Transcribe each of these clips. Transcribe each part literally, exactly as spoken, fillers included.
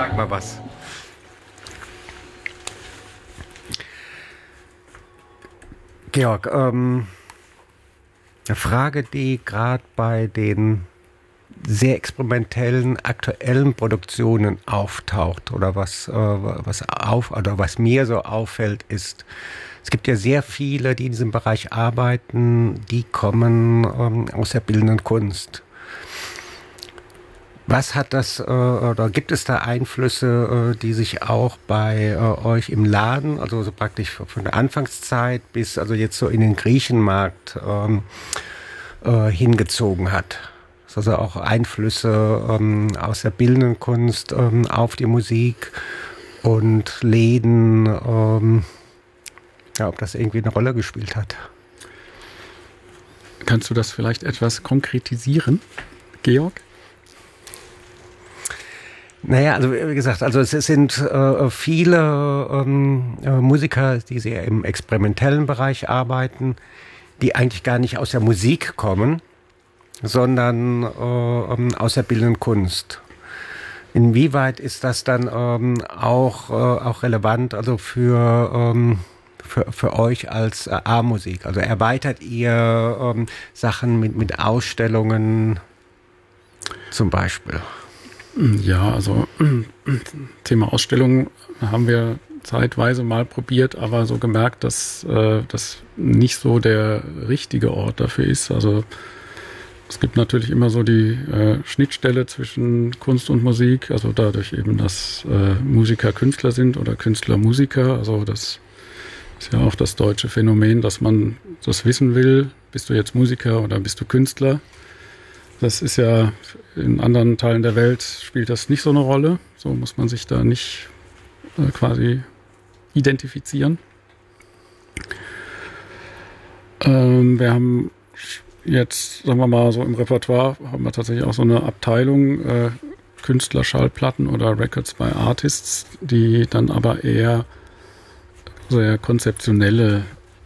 sag mal was. Georg, ähm, eine Frage, die gerade bei den sehr experimentellen aktuellen Produktionen auftaucht oder was äh, was auf oder was mir so auffällt ist, es gibt ja sehr viele, die in diesem Bereich arbeiten, die kommen ähm, aus der bildenden Kunst. Was hat das, äh, oder gibt es da Einflüsse, äh, die sich auch bei äh, euch im Laden, also so praktisch von der Anfangszeit bis also jetzt so in den Griechenmarkt ähm, äh, hingezogen hat? Also auch Einflüsse ähm, aus der bildenden Kunst ähm, auf die Musik und Läden, ähm, ja, ob das irgendwie eine Rolle gespielt hat. Kannst du das vielleicht etwas konkretisieren, Georg? Naja, also wie gesagt, also es sind äh, viele ähm, äh, Musiker, die sehr im experimentellen Bereich arbeiten, die eigentlich gar nicht aus der Musik kommen, sondern äh, aus der bildenden Kunst. Inwieweit ist das dann ähm, auch, äh, auch relevant, also für, ähm, für, für euch als äh, A-Musik? Also erweitert ihr ähm, Sachen mit, mit Ausstellungen zum Beispiel? Ja, also Thema Ausstellungen haben wir zeitweise mal probiert, aber so gemerkt, dass äh, das nicht so der richtige Ort dafür ist. Also es gibt natürlich immer so die äh, Schnittstelle zwischen Kunst und Musik, also dadurch eben, dass äh, Musiker Künstler sind oder Künstler Musiker. Also das ist ja auch das deutsche Phänomen, dass man das wissen will, bist du jetzt Musiker oder bist du Künstler? Das ist ja in anderen Teilen der Welt spielt das nicht so eine Rolle. So muss man sich da nicht äh, quasi identifizieren. Ähm, wir haben jetzt, sagen wir mal, so im Repertoire haben wir tatsächlich auch so eine Abteilung äh, Künstler-Schallplatten oder Records by Artists, die dann aber eher sehr konzeptionelle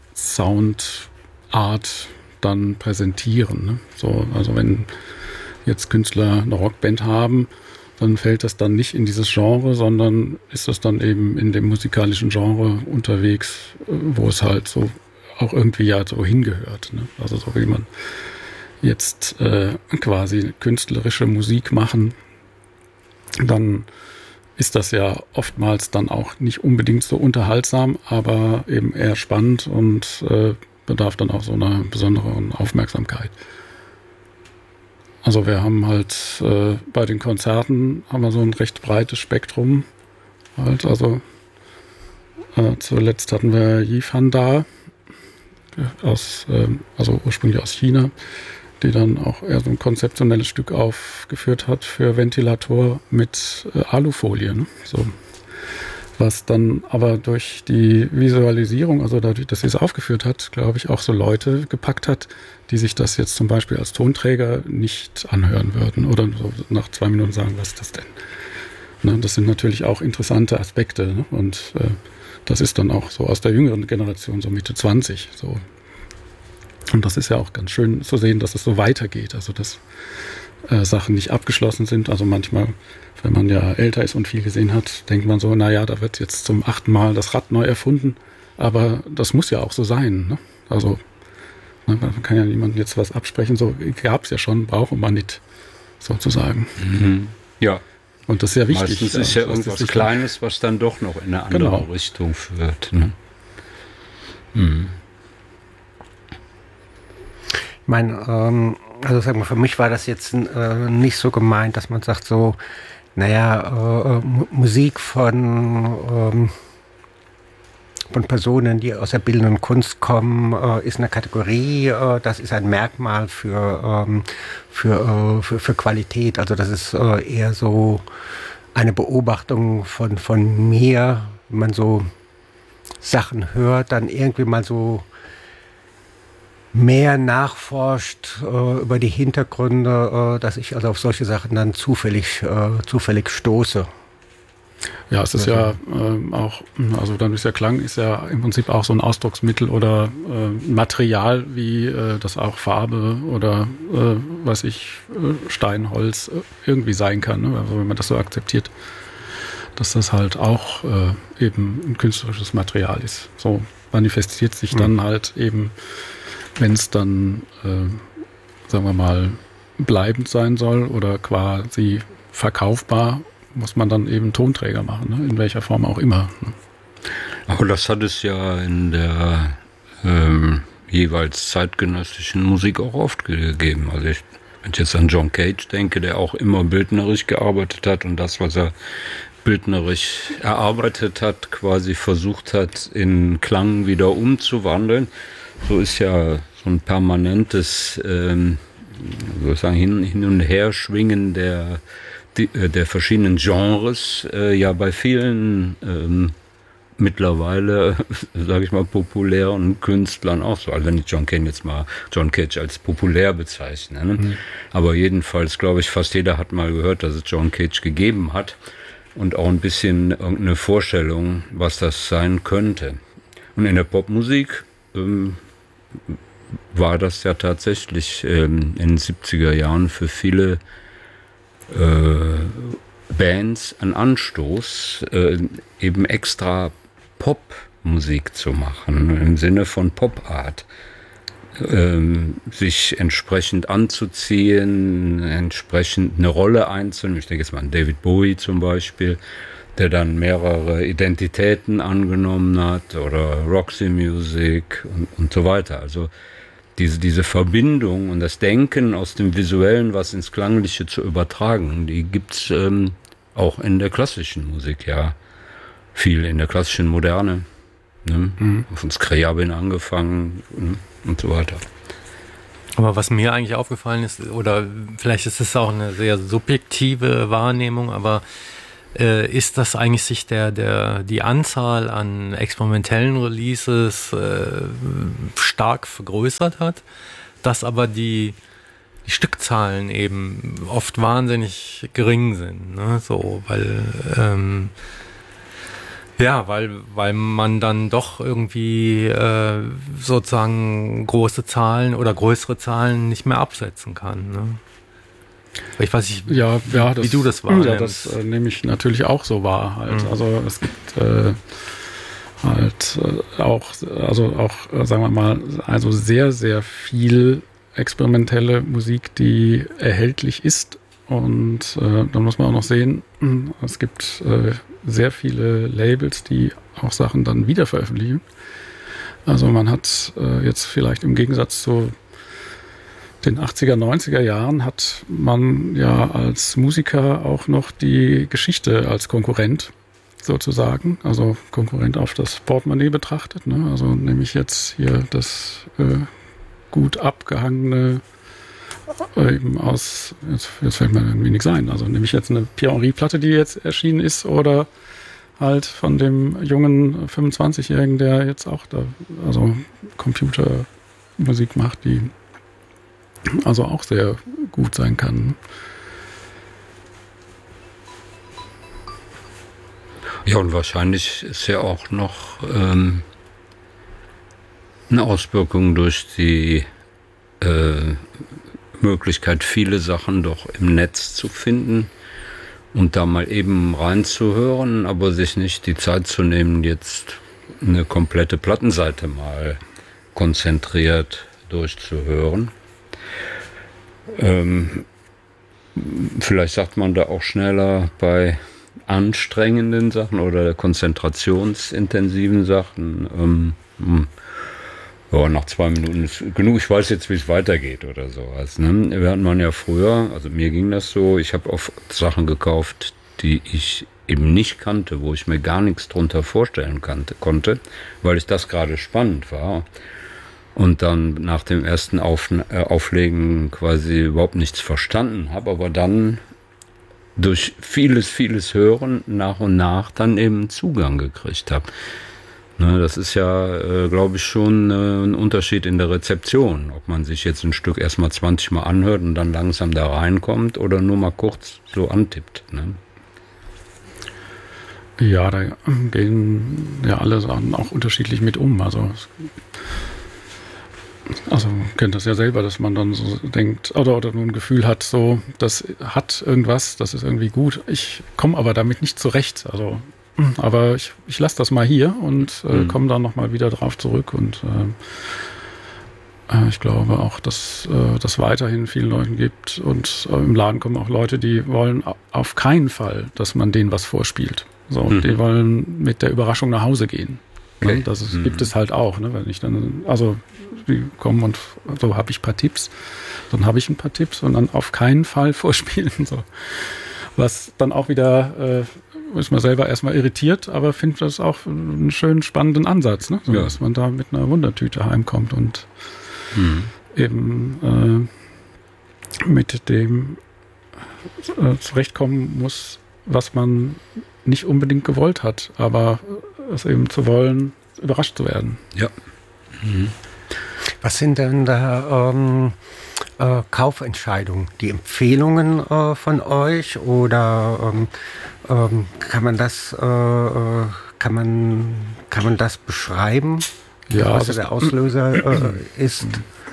Soundart dann präsentieren. Ne? So, also wenn jetzt Künstler eine Rockband haben, dann fällt das dann nicht in dieses Genre, sondern ist das dann eben in dem musikalischen Genre unterwegs, wo es halt so auch irgendwie ja so hingehört. Ne? Also so wie man jetzt äh, quasi künstlerische Musik machen, dann ist das ja oftmals dann auch nicht unbedingt so unterhaltsam, aber eben eher spannend und äh, bedarf dann auch so einer besonderen Aufmerksamkeit. Also wir haben halt äh, bei den Konzerten haben wir so ein recht breites Spektrum. Halt, also äh, zuletzt hatten wir Yifan da, aus, äh, also ursprünglich aus China, die dann auch eher so ein konzeptionelles Stück aufgeführt hat für Ventilator mit äh, Alufolie. Ne? So. Was dann aber durch die Visualisierung, also dadurch, dass sie es aufgeführt hat, glaube ich, auch so Leute gepackt hat, die sich das jetzt zum Beispiel als Tonträger nicht anhören würden oder so nach zwei Minuten sagen, was ist das denn? Ne, das sind natürlich auch interessante Aspekte. Ne? Und äh, das ist dann auch so aus der jüngeren Generation, so Mitte zwanzig. So. Und das ist ja auch ganz schön zu sehen, dass es so weitergeht. Also dass äh, Sachen nicht abgeschlossen sind. Also manchmal, wenn man ja älter ist und viel gesehen hat, denkt man so, naja, da wird jetzt zum achten Mal das Rad neu erfunden. Aber das muss ja auch so sein. Ne? Also ne, man kann ja niemandem jetzt was absprechen. So gab es ja schon, braucht man nicht, sozusagen. Mhm. Ja. Und das ist ja wichtig. Meistens ist ja irgendwas Kleines, was dann doch noch in eine andere genau. Richtung führt. Ne? Mhm. Ich meine, ähm, also sag mal, für mich war das jetzt äh, nicht so gemeint, dass man sagt so, naja, äh, Musik von, ähm, von Personen, die aus der bildenden Kunst kommen, äh, ist eine Kategorie, äh, das ist ein Merkmal für, ähm, für, äh, für, für Qualität. Also das ist äh, eher so eine Beobachtung von, von mir, wenn man so Sachen hört, dann irgendwie mal so mehr nachforscht äh, über die Hintergründe, äh, dass ich also auf solche Sachen dann zufällig, äh, zufällig stoße. Ja, es ist ja äh, auch, also dann ist ja Klang, ist ja im Prinzip auch so ein Ausdrucksmittel oder äh, Material, wie äh, das auch Farbe oder äh, weiß ich, äh, Stein, Holz äh, irgendwie sein kann, ne? Also wenn man das so akzeptiert. dass das halt auch äh, eben ein künstlerisches Material ist. So manifestiert sich dann halt eben, wenn es dann, äh, sagen wir mal, bleibend sein soll oder quasi verkaufbar, muss man dann eben Tonträger machen, ne? In welcher Form auch immer. Ne? Aber das hat es ja in der ähm, jeweils zeitgenössischen Musik auch oft gegeben. Also ich, wenn ich jetzt an John Cage denke, der auch immer bildnerisch gearbeitet hat und das, was er bildnerisch erarbeitet hat, quasi versucht hat, in Klang wieder umzuwandeln. So ist ja so ein permanentes ähm, sozusagen hin, hin und her schwingen der, die, der verschiedenen Genres äh, ja bei vielen ähm, mittlerweile, sage ich mal, populären Künstlern auch so. Also wenn ich John Cage jetzt mal John Cage als populär bezeichne. Ne? Mhm. Aber jedenfalls glaube ich, fast jeder hat mal gehört, dass es John Cage gegeben hat und auch ein bisschen irgendeine Vorstellung, was das sein könnte. Und in der Popmusik ähm, war das ja tatsächlich ähm, in den siebziger Jahren für viele äh, Bands ein Anstoß, äh, eben extra Popmusik zu machen, im Sinne von Popart. Ähm, sich entsprechend anzuziehen, entsprechend eine Rolle einzunehmen. Ich denke jetzt mal an David Bowie zum Beispiel, der dann mehrere Identitäten angenommen hat, oder Roxy Music und, und so weiter. Also diese, diese Verbindung und das Denken aus dem Visuellen, was ins Klangliche zu übertragen, die gibt's ähm, auch in der klassischen Musik, ja. Viel in der klassischen Moderne. Ne? Mhm. Von Scriabin angefangen, ne? Und so weiter. Aber was mir eigentlich aufgefallen ist, oder vielleicht ist es auch eine sehr subjektive Wahrnehmung, aber äh, ist, dass eigentlich sich der, der, die Anzahl an experimentellen Releases äh, stark vergrößert hat, dass aber die, die Stückzahlen eben oft wahnsinnig gering sind, ne? So, weil ähm, Ja, weil, weil man dann doch irgendwie äh, sozusagen große Zahlen oder größere Zahlen nicht mehr absetzen kann. Ne? Ich weiß nicht, ja, ja, das, wie du das wahrnimmst. Ja, das äh, nehme ich natürlich auch so wahr. Halt. Mhm. Also es gibt äh, halt äh, auch, also auch, äh, sagen wir mal, also sehr, sehr viel experimentelle Musik, die erhältlich ist. Und äh, dann muss man auch noch sehen, es gibt äh, sehr viele Labels, die auch Sachen dann wieder veröffentlichen. Also man hat äh, jetzt vielleicht im Gegensatz zu den achtziger, neunziger Jahren hat man ja als Musiker auch noch die Geschichte als Konkurrent sozusagen, also Konkurrent auf das Portemonnaie betrachtet. Ne? Also nämlich jetzt hier das äh, gut abgehangene eben aus, jetzt, jetzt fällt mir irgendwie nichts ein, also nämlich jetzt eine Pierre-Henry-Platte, die jetzt erschienen ist, oder halt von dem jungen fünfundzwanzigjährigen, der jetzt auch da, also Computermusik macht, die also auch sehr gut sein kann. Ja, und wahrscheinlich ist ja auch noch ähm, eine Auswirkung durch die äh, Möglichkeit, viele Sachen doch im Netz zu finden und da mal eben reinzuhören, aber sich nicht die Zeit zu nehmen, jetzt eine komplette Plattenseite mal konzentriert durchzuhören. Ähm, vielleicht sagt man da auch schneller bei anstrengenden Sachen oder konzentrationsintensiven Sachen, ähm, ja, nach zwei Minuten ist genug, ich weiß jetzt, wie es weitergeht oder sowas. Ne? Während man ja früher, also mir ging das so, ich habe oft Sachen gekauft, die ich eben nicht kannte, wo ich mir gar nichts drunter vorstellen kannte, konnte, weil ich das gerade spannend war. Und dann nach dem ersten Auf, äh, Auflegen quasi überhaupt nichts verstanden habe, aber dann durch vieles, vieles Hören nach und nach dann eben Zugang gekriegt habe. Ne, das ist ja, äh, glaube ich, schon äh, ein Unterschied in der Rezeption, ob man sich jetzt ein Stück erstmal zwanzig Mal anhört und dann langsam da reinkommt oder nur mal kurz so antippt. Ne? Ja, da gehen ja alle Sachen auch unterschiedlich mit um. Also Also man kennt das ja selber, dass man dann so denkt oder, oder nur ein Gefühl hat, so, das hat irgendwas, das ist irgendwie gut. Ich komme aber damit nicht zurecht. Also, aber ich, ich lasse das mal hier und äh, mhm. komme dann nochmal wieder drauf zurück. Und äh, ich glaube auch, dass äh, das weiterhin vielen Leuten gibt. Und äh, im Laden kommen auch Leute, die wollen auf keinen Fall, dass man denen was vorspielt. So, mhm. Die wollen mit der Überraschung nach Hause gehen. Okay. Ne? Das ist, mhm. gibt es halt auch. Ne? Wenn ich dann, also die kommen und so habe ich ein paar Tipps, dann habe ich ein paar Tipps und dann auf keinen Fall vorspielen. So. Was dann auch wieder, äh, ist man selber erstmal irritiert, aber finde das auch einen schönen, spannenden Ansatz, ne? So, ja. Dass man da mit einer Wundertüte heimkommt und mhm. eben äh, mit dem äh, zurechtkommen muss, was man nicht unbedingt gewollt hat, aber es eben zu wollen, überrascht zu werden. Ja. Mhm. Was sind denn da ähm, äh, Kaufentscheidungen? Die Empfehlungen äh, von euch oder ähm, ähm, kann man das äh, kann man kann man das beschreiben? Ja, was der Auslöser äh, ist?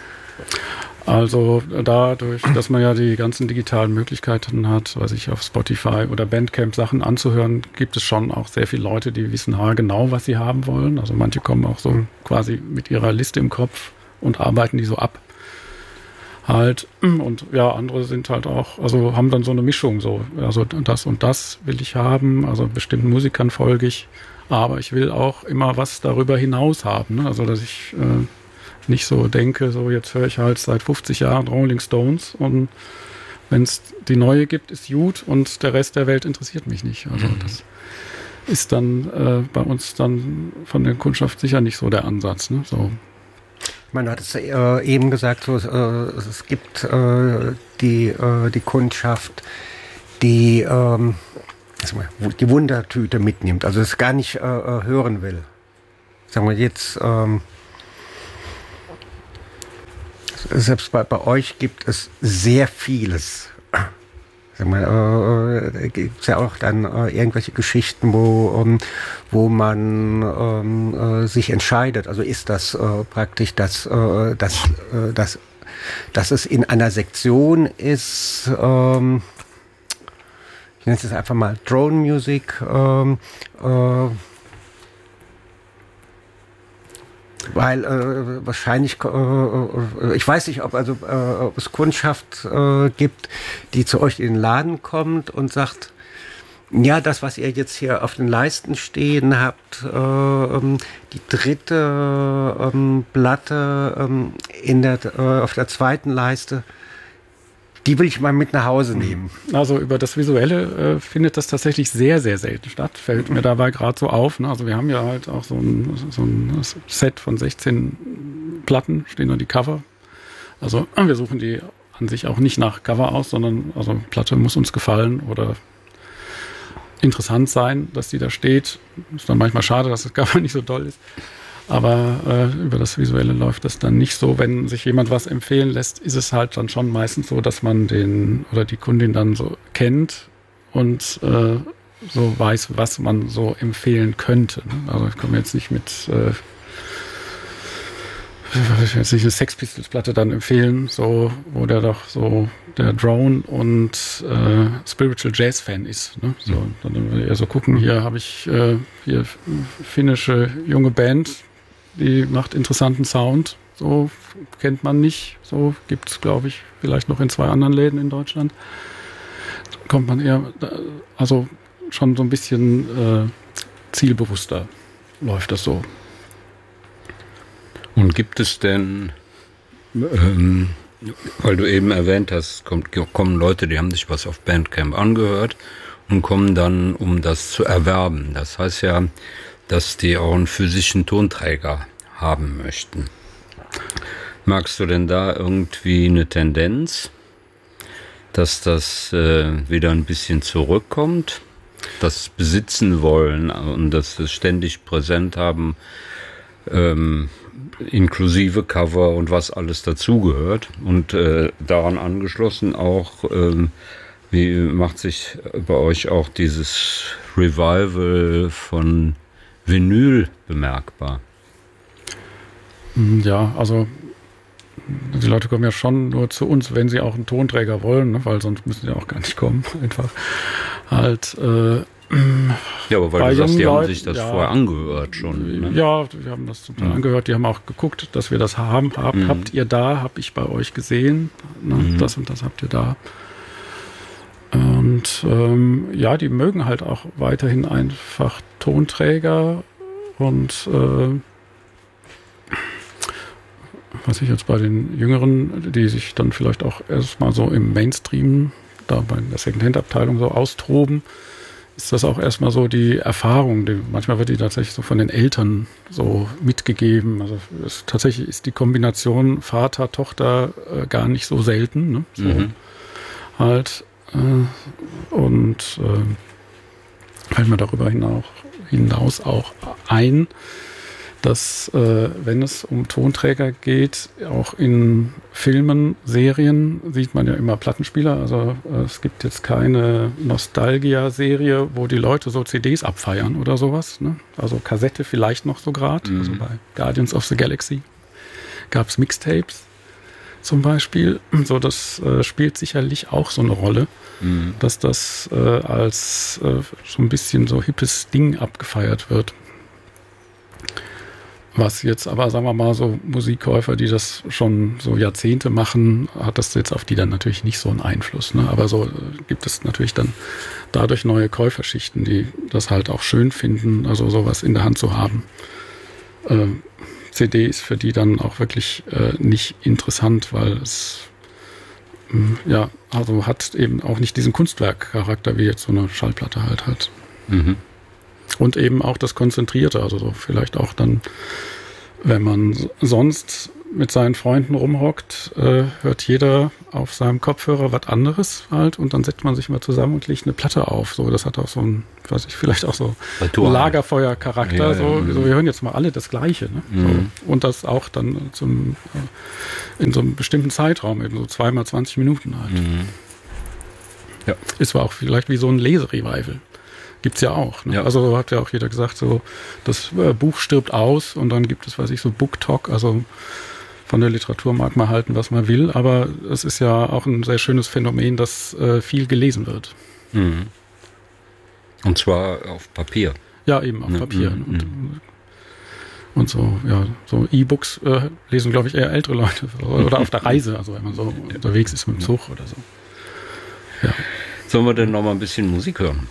Also dadurch, dass man ja die ganzen digitalen Möglichkeiten hat, weiß ich, auf Spotify oder Bandcamp Sachen anzuhören, gibt es schon auch sehr viele Leute, die wissen genau, was sie haben wollen. Also manche kommen auch so quasi mit ihrer Liste im Kopf und arbeiten die so ab. Halt. Und ja, andere sind halt auch, also haben dann so eine Mischung so. Also das und das will ich haben, also bestimmten Musikern folge ich, aber ich will auch immer was darüber hinaus haben. Ne? Also dass ich äh, nicht so denke, so jetzt höre ich halt seit fünfzig Jahren Rolling Stones und wenn es die neue gibt, ist gut und der Rest der Welt interessiert mich nicht. Also mhm. das ist dann äh, bei uns dann von der Kundschaft sicher nicht so der Ansatz. Ne? So. Ich meine, du hattest äh, eben gesagt, so, äh, es gibt äh, die, äh, die Kundschaft, die ähm, die Wundertüte mitnimmt, also es gar nicht äh, hören will. Sagen wir jetzt, ähm, selbst bei, bei euch gibt es sehr vieles. Sag mal, äh, gibt es ja auch dann äh, irgendwelche Geschichten, wo, ähm, wo man ähm, äh, sich entscheidet. Also ist das äh, praktisch, dass, äh, dass, äh, dass, dass es in einer Sektion ist, ähm, ich nenne es jetzt einfach mal Drone Music, ähm, äh, weil äh, wahrscheinlich, äh, ich weiß nicht, ob, also, äh, ob es Kundschaft äh, gibt, die zu euch in den Laden kommt und sagt, ja, das, was ihr jetzt hier auf den Leisten stehen habt, äh, die dritte ähm, Platte ähm, in der, äh, auf der zweiten Leiste, die will ich mal mit nach Hause nehmen. Also über das Visuelle äh, findet das tatsächlich sehr, sehr selten statt. Fällt mir dabei gerade so auf. Ne? Also wir haben ja halt auch so ein, so ein Set von sechzehn Platten, stehen nur die Cover. Also wir suchen die an sich auch nicht nach Cover aus, sondern also Platte muss uns gefallen oder interessant sein, dass die da steht. Ist dann manchmal schade, dass das Cover nicht so toll ist. Aber äh, über das Visuelle läuft das dann nicht so. Wenn sich jemand was empfehlen lässt, ist es halt dann schon meistens so, dass man den oder die Kundin dann so kennt und äh, so weiß, was man so empfehlen könnte. Ne? Also ich komme jetzt nicht mit äh, ich will jetzt nicht eine Sex Pistols Platte dann empfehlen, so, wo der doch so der Drone und äh, Spiritual Jazz Fan ist. Ne? So, dann will er so gucken, hier habe ich äh, hier finnische junge Band, die macht interessanten Sound, so kennt man nicht, so gibt es, glaube ich, vielleicht noch in zwei anderen Läden in Deutschland. Kommt man eher, also schon so ein bisschen äh, zielbewusster läuft das so. Und gibt es denn, ähm, weil du eben erwähnt hast, kommt, kommen Leute, die haben sich was auf Bandcamp angehört und kommen dann, um das zu erwerben. Das heißt ja, dass die auch einen physischen Tonträger haben möchten. Magst du denn da irgendwie eine Tendenz, dass das äh, wieder ein bisschen zurückkommt, das besitzen wollen und das ständig präsent haben, ähm, inklusive Cover und was alles dazugehört und äh, daran angeschlossen auch, ähm, wie macht sich bei euch auch dieses Revival von Vinyl bemerkbar? Ja, also die Leute kommen ja schon nur zu uns, wenn sie auch einen Tonträger wollen, ne? Weil sonst müssen sie auch gar nicht kommen. Einfach halt. Äh, ja, aber weil du sagst, die Leuten, haben sich das ja, vorher angehört schon. Ne? Ja, wir haben das zum Teil mhm. angehört. Die haben auch geguckt, dass wir das haben. Hab, mhm. Habt ihr da? Hab ich bei euch gesehen? Ne? Mhm. Das und das habt ihr da. Und ähm, ja, die mögen halt auch weiterhin einfach Tonträger und äh, was ich jetzt bei den Jüngeren, die sich dann vielleicht auch erstmal so im Mainstream, da bei der Secondhand-Abteilung so austoben, ist das auch erstmal so die Erfahrung. Die, manchmal wird die tatsächlich so von den Eltern so mitgegeben. Also es, tatsächlich ist die Kombination Vater, Tochter äh, gar nicht so selten. Ne? So mhm. halt. Äh, und äh, fällt mir darüber hinaus, hinaus auch ein, dass, äh, wenn es um Tonträger geht, auch in Filmen, Serien sieht man ja immer Plattenspieler. Also äh, es gibt jetzt keine Nostalgia-Serie, wo die Leute so C Ds abfeiern oder sowas. Ne? Also Kassette vielleicht noch so gerade. Mhm. Also bei Guardians of the Galaxy gab es Mixtapes zum Beispiel. So, das äh, spielt sicherlich auch so eine Rolle, mhm. dass das äh, als äh, so ein bisschen so hippes Ding abgefeiert wird. Was jetzt aber, sagen wir mal, so Musikkäufer, die das schon so Jahrzehnte machen, hat das jetzt auf die dann natürlich nicht so einen Einfluss. Ne? Aber so gibt es natürlich dann dadurch neue Käuferschichten, die das halt auch schön finden, also sowas in der Hand zu haben. Äh, C D ist für die dann auch wirklich äh, nicht interessant, weil es mh, ja, also hat eben auch nicht diesen Kunstwerkcharakter, wie jetzt so eine Schallplatte halt hat. Mhm. Und eben auch das Konzentrierte, also so vielleicht auch dann, wenn man sonst mit seinen Freunden rumhockt, äh, hört jeder auf seinem Kopfhörer was anderes halt und dann setzt man sich mal zusammen und legt eine Platte auf. So, das hat auch so ein, weiß ich, vielleicht auch so einen Lagerfeuercharakter. Ja, so, ja, so, wir hören jetzt mal alle das Gleiche. Ne? Mhm. So, und das auch dann zum, äh, in so einem bestimmten Zeitraum, eben so zweimal zwanzig Minuten halt. Mhm. Ja. Ist zwar auch vielleicht wie so ein Leserevival. Gibt's ja auch. Ne? Ja. Also hat ja auch jeder gesagt, so das äh, Buch stirbt aus und dann gibt es, weiß ich, so Book Talk. Also von der Literatur mag man halten, was man will, aber es ist ja auch ein sehr schönes Phänomen, dass äh, viel gelesen wird. Mhm. Und zwar auf Papier. Ja, eben auf mhm. Papier. Mhm. Und, und so, ja, so E-Books äh, lesen, glaube ich, eher ältere Leute oder auf der Reise, also wenn man so ja. unterwegs ist mit dem Zug oder so. Ja. Sollen wir denn noch mal ein bisschen Musik hören?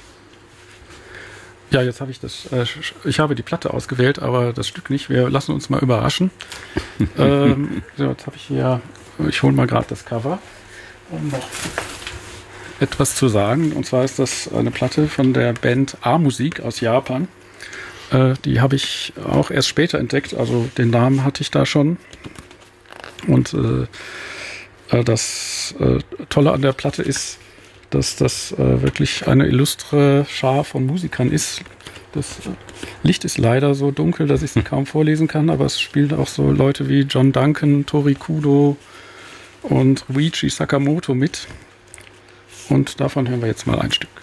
Ja, jetzt habe ich das, äh, ich habe die Platte ausgewählt, aber das Stück nicht. Wir lassen uns mal überraschen. ähm, so, jetzt habe ich hier, ich hole mal gerade das Cover, um noch etwas zu sagen. Und zwar ist das eine Platte von der Band A-Musik aus Japan. Äh, die habe ich auch erst später entdeckt, also den Namen hatte ich da schon. Und äh, das äh, Tolle an der Platte ist, dass das äh, wirklich eine illustre Schar von Musikern ist. Das äh, Licht ist leider so dunkel, dass ich es kaum vorlesen kann, aber es spielen auch so Leute wie John Duncan, Tori Kudo und Ruichi Sakamoto mit. Und davon hören wir jetzt mal ein Stück.